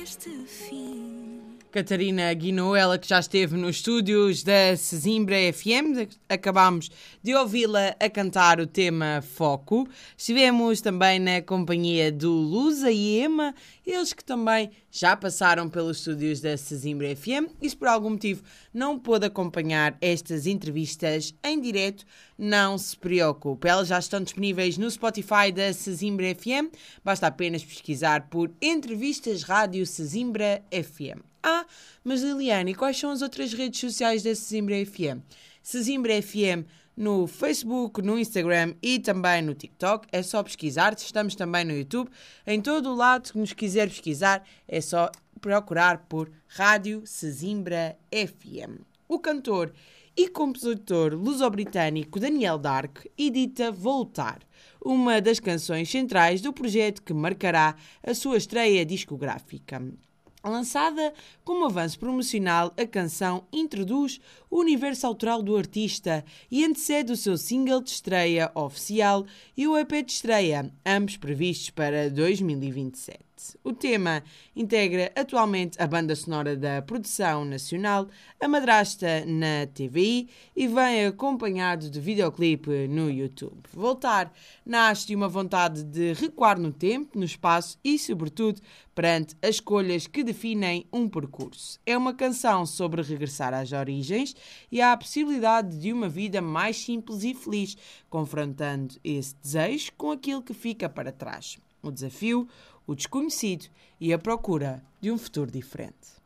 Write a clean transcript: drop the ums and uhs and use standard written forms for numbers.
Catarina Guinou, ela que já esteve nos estúdios da Sesimbra FM, acabámos de ouvi-la a cantar o tema Foco. Estivemos também na companhia do Lusa e Ema, eles que também já passaram pelos estúdios da Sesimbra FM e se por algum motivo não pôde acompanhar estas entrevistas em direto, não se preocupe, elas já estão disponíveis no Spotify da Sesimbra FM, basta apenas pesquisar por Entrevistas Rádio Sesimbra FM. Mas Liliane, quais são as outras redes sociais da Sesimbra FM? Sesimbra FM no Facebook, no Instagram e também no TikTok. É só pesquisar. Estamos também no YouTube. Em todo o lado que nos quiser pesquisar, é só procurar por Rádio Sesimbra FM. O cantor e compositor luso-britânico Daniel Dark edita Voltar, uma das canções centrais do projeto que marcará a sua estreia discográfica. Lançada como avanço promocional, a canção introduz o universo autoral do artista e antecede o seu single de estreia oficial e o EP de estreia, ambos previstos para 2027. O tema integra atualmente a banda sonora da produção nacional, A Madrasta na TVI e vem acompanhado de videoclipe no YouTube. Voltar nasce de uma vontade de recuar no tempo, no espaço e, sobretudo, perante as escolhas que definem um percurso. É uma canção sobre regressar às origens e à possibilidade de uma vida mais simples e feliz, confrontando esse desejo com aquilo que fica para trás. O desafio, o desconhecido e a procura de um futuro diferente.